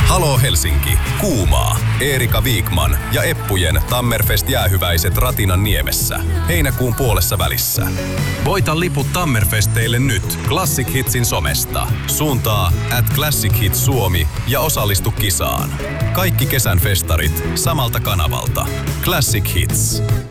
Halo Helsinki, Kuumaa, Eerika Viikman ja Eppujen Tammerfest-jäähyväiset Ratinan niemessä. Heinäkuun puolessa välissä. Voita liput Tammerfesteille nyt Classic Hitsin somesta. Suuntaa @ClassicHitsSuomi ja osallistu kisaan. Kaikki kesän festarit samalta kanavalta. Classic Hits.